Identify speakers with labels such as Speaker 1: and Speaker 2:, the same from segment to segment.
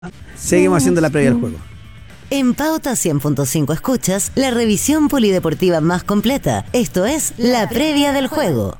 Speaker 1: Seguimos haciendo la previa del juego.
Speaker 2: En Pauta 100.5 escuchas la revisión polideportiva más completa. Esto es la previa del juego.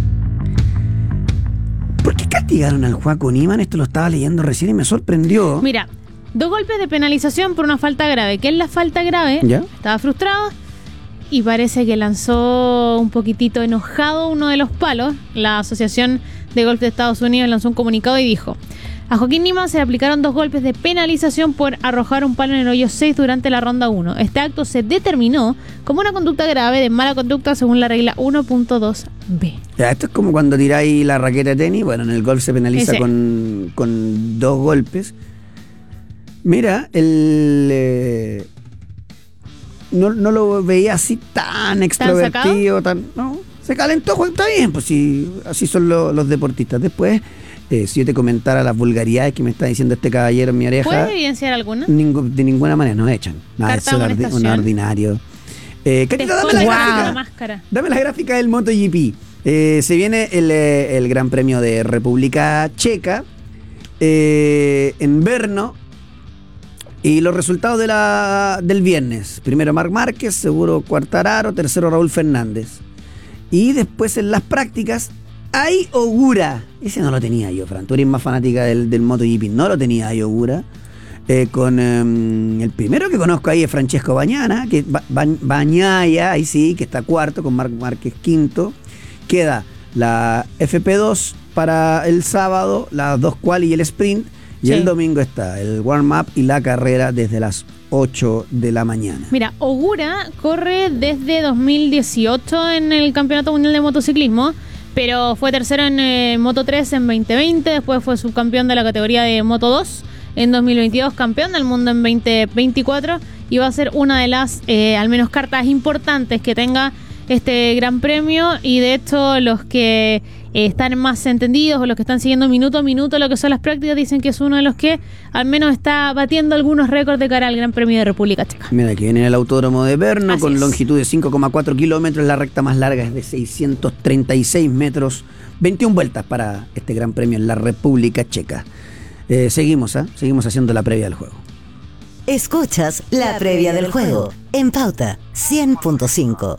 Speaker 1: ¿Por qué castigaron al Joaco Niman? Esto lo estaba leyendo recién y me sorprendió.
Speaker 3: Mira, 2 golpes de penalización por una falta grave. ¿Qué es la falta grave?
Speaker 1: ¿Ya?
Speaker 3: Estaba frustrado y parece que lanzó un poquitito enojado uno de los palos. La Asociación de Golf de Estados Unidos lanzó un comunicado y dijo: a Joaquín Niman se le aplicaron 2 golpes de penalización por arrojar un palo en el hoyo 6 durante la ronda 1. Este acto se determinó como una conducta grave de mala conducta según la regla 1.2b.
Speaker 1: Ya, esto es como cuando tiráis la raqueta de tenis. Bueno, en el golf se penaliza con 2 golpes. Mira, no lo veía así tan extrovertido, no, se calentó, está bien, pues sí, así son los deportistas. Después, si yo te comentara las vulgaridades que me está diciendo este caballero en mi oreja,
Speaker 3: ¿puedes evidenciar alguna?
Speaker 1: De ninguna manera, nos echan. Nada, es un ordinario. Catita, dame la gráfica del MotoGP. Se viene el Gran Premio de República Checa en Brno. Y los resultados del viernes: primero Marc Márquez, segundo Quartararo, tercero Raúl Fernández. Y después en las prácticas, Ai Ogura. Ese no lo tenía yo, Fran. Tú eres más fanática del MotoGP. No lo tenía Ai Ogura. Con el primero que conozco ahí es Francesco Bagnaia, Bagnaia, ahí sí, que está cuarto, con Marc Márquez quinto. Queda la FP2 para el sábado, las 2 quali y el sprint. Y el domingo está el warm-up y la carrera desde las 8 de la mañana.
Speaker 3: Mira, Ogura corre desde 2018 en el Campeonato Mundial de Motociclismo, pero fue tercero en Moto 3 en 2020, después fue subcampeón de la categoría de Moto 2 en 2022, campeón del mundo en 2024, y va a ser una de las, al menos, cartas importantes que tenga este Gran Premio. Y de hecho, los que están más entendidos o los que están siguiendo minuto a minuto lo que son las prácticas dicen que es uno de los que al menos está batiendo algunos récords de cara al Gran Premio de República Checa.
Speaker 1: Mira, aquí viene el autódromo de Brno. Así con
Speaker 3: es.
Speaker 1: Longitud de 5,4 kilómetros, la recta más larga es de 636 metros, 21 vueltas para este Gran Premio en la República Checa. Seguimos haciendo la previa del juego.
Speaker 2: Escuchas la previa del juego en Pauta 100.5.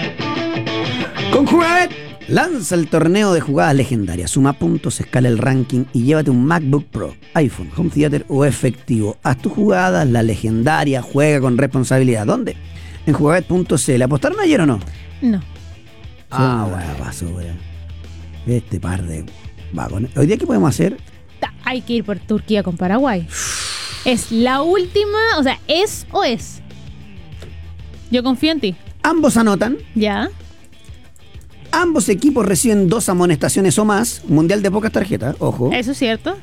Speaker 1: Con Jugabet lanza el torneo de jugadas legendarias. Suma puntos, escala el ranking y llévate un MacBook Pro, iPhone, Home Theater o efectivo. Haz tus jugadas, la legendaria, juega con responsabilidad. ¿Dónde? En Jugabet.cl. ¿Apostaron ayer o no?
Speaker 3: No.
Speaker 1: Bueno, basura. Este par de vagones. ¿Hoy día qué podemos hacer?
Speaker 3: Hay que ir por Turquía con Paraguay. Es la última, o sea, ¿es o es? Yo confío en ti.
Speaker 1: Ambos anotan.
Speaker 3: Ya.
Speaker 1: Ambos equipos reciben 2 amonestaciones o más. Mundial de pocas tarjetas, ojo.
Speaker 3: Eso es cierto.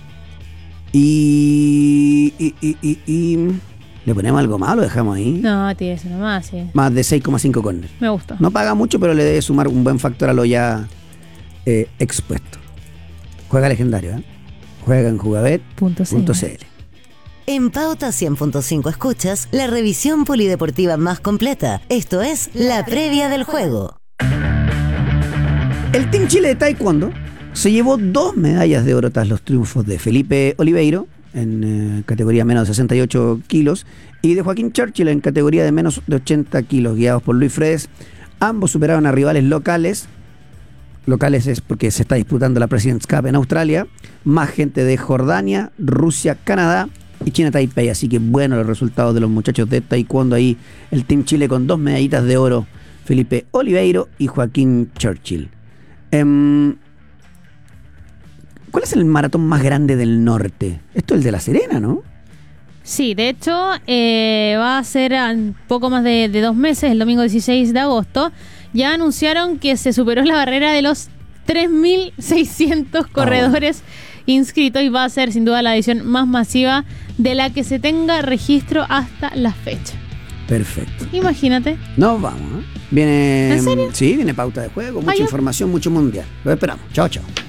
Speaker 1: Y ¿le ponemos algo más o lo dejamos ahí?
Speaker 3: No, tío, eso nomás, sí.
Speaker 1: Más de 6,5 corners.
Speaker 3: Me gusta.
Speaker 1: No paga mucho, pero le debe sumar un buen factor a lo ya expuesto. Juega legendario, ¿eh? Juega en Jugabet.cl.
Speaker 2: En Pauta 100.5 escuchas la revisión polideportiva más completa. Esto es la previa del juego.
Speaker 1: El Team Chile de Taekwondo se llevó 2 medallas de oro tras los triunfos de Felipe Oliveiro en categoría menos de 68 kilos y de Joaquín Churchill en categoría de menos de 80 kilos, guiados por Luis Fredes. Ambos superaron a rivales locales. Locales es porque se está disputando la President's Cup en Australia. Más gente de Jordania, Rusia, Canadá y China Taipei. Así que bueno los resultados de los muchachos de Taekwondo ahí. El Team Chile con 2 medallitas de oro. Felipe Oliveiro y Joaquín Churchill. ¿Cuál es el maratón más grande del norte? Esto es el de La Serena, ¿no?
Speaker 3: Sí, de hecho va a ser un poco más de 2 meses, el domingo 16 de agosto. Ya anunciaron que se superó la barrera de los 3.600 corredores inscritos y va a ser sin duda la edición más masiva de la que se tenga registro hasta la fecha.
Speaker 1: Perfecto.
Speaker 3: Imagínate.
Speaker 1: Nos vamos, ¿eh? Viene,
Speaker 3: ¿En serio?
Speaker 1: Sí, viene pauta de juego, mucha información, mucho mundial. Lo esperamos. Chao, chao.